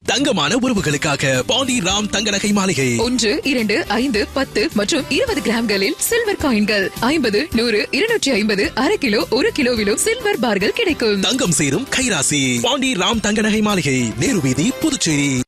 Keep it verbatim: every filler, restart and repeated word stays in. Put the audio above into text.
தங்கமான உறவுகளுக்காக பாண்டி ராம் தங்க நகை மாளிகை. ஒன்று இரண்டு ஐந்து பத்து மற்றும் இருபது கிராம்களில் சில்வர் காயின்கள் ஐம்பது நூறு இருநூற்றி ஐம்பது அரை கிலோ ஒரு கிலோவிலும் சில்வர் பார்கள் கிடைக்கும். தங்கம் சேரும் கைராசி பாண்டி ராம் தங்க நகை மாளிகை, நேரு வீதி, புதுச்சேரி.